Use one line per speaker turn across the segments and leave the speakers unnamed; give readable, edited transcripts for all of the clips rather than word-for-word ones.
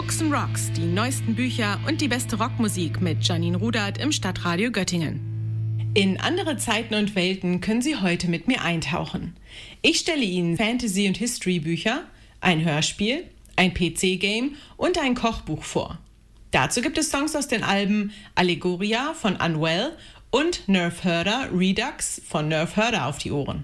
Books & Rocks, die neuesten Bücher und die beste Rockmusik mit Janine Rudert im Stadtradio Göttingen. In andere Zeiten und Welten können Sie heute mit mir eintauchen. Ich stelle Ihnen Fantasy- und History-Bücher, ein Hörspiel, ein PC-Game und ein Kochbuch vor. Dazu gibt es Songs aus den Alben Allegoria von Unwell und Nerve Herder Redux von Nerve Herder auf die Ohren.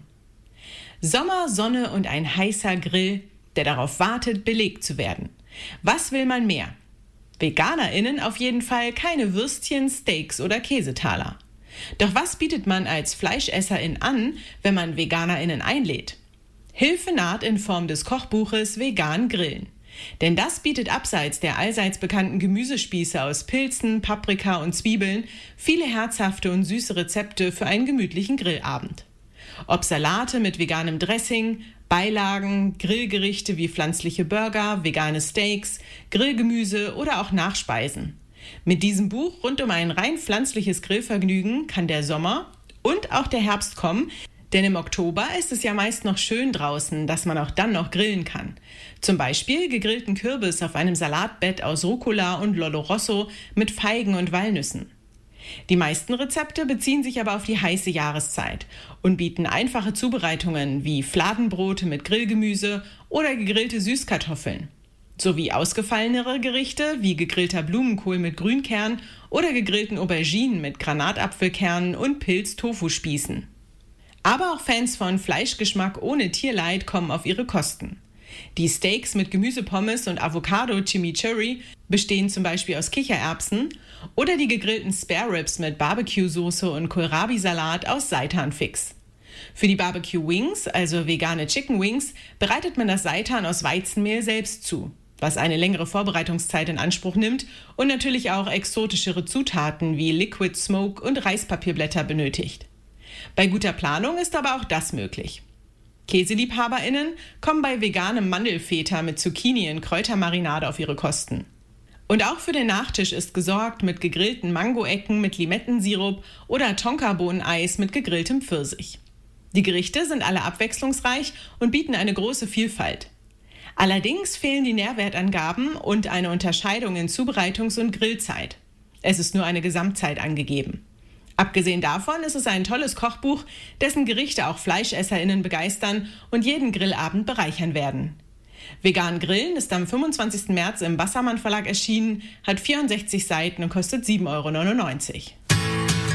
Sommer, Sonne und ein heißer Grill, der darauf wartet, belegt zu werden. Was will man mehr? VeganerInnen auf jeden Fall keine Würstchen, Steaks oder Käsetaler. Doch was bietet man als FleischesserIn an, wenn man VeganerInnen einlädt? Hilfe naht in Form des Kochbuches Vegan Grillen. Denn das bietet abseits der allseits bekannten Gemüsespieße aus Pilzen, Paprika und Zwiebeln viele herzhafte und süße Rezepte für einen gemütlichen Grillabend. Ob Salate mit veganem Dressing, Beilagen, Grillgerichte wie pflanzliche Burger, vegane Steaks, Grillgemüse oder auch Nachspeisen. Mit diesem Buch rund um ein rein pflanzliches Grillvergnügen kann der Sommer und auch der Herbst kommen, denn im Oktober ist es ja meist noch schön draußen, dass man auch dann noch grillen kann. Zum Beispiel gegrillten Kürbis auf einem Salatbett aus Rucola und Lollo Rosso mit Feigen und Walnüssen. Die meisten Rezepte beziehen sich aber auf die heiße Jahreszeit und bieten einfache Zubereitungen wie Fladenbrote mit Grillgemüse oder gegrillte Süßkartoffeln, sowie ausgefallenere Gerichte wie gegrillter Blumenkohl mit Grünkern oder gegrillten Auberginen mit Granatapfelkernen und Pilz-Tofu-Spießen. Aber auch Fans von Fleischgeschmack ohne Tierleid kommen auf ihre Kosten. Die Steaks mit Gemüsepommes und Avocado-Chimichurri bestehen zum Beispiel aus Kichererbsen oder die gegrillten Spare Ribs mit Barbecue-Soße und Kohlrabi-Salat aus Seitan-Fix. Für die Barbecue-Wings, also vegane Chicken Wings, bereitet man das Seitan aus Weizenmehl selbst zu, was eine längere Vorbereitungszeit in Anspruch nimmt und natürlich auch exotischere Zutaten wie Liquid Smoke und Reispapierblätter benötigt. Bei guter Planung ist aber auch das möglich. KäseliebhaberInnen kommen bei veganem Mandelfeta mit Zucchini in Kräutermarinade auf ihre Kosten. Und auch für den Nachtisch ist gesorgt mit gegrillten Mangoecken mit Limettensirup oder Tonkabohneneis mit gegrilltem Pfirsich. Die Gerichte sind alle abwechslungsreich und bieten eine große Vielfalt. Allerdings fehlen die Nährwertangaben und eine Unterscheidung in Zubereitungs- und Grillzeit. Es ist nur eine Gesamtzeit angegeben. Abgesehen davon ist es ein tolles Kochbuch, dessen Gerichte auch FleischesserInnen begeistern und jeden Grillabend bereichern werden. Vegan Grillen ist am 25. März im Bassermann Verlag erschienen, hat 64 Seiten und kostet 7,99 €.